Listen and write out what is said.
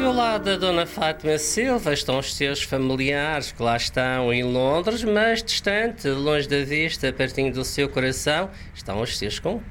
ao lado da Dona Fátima Silva estão os seus familiares que lá estão em Londres, mas distante, longe da vista, pertinho do seu coração, estão os seus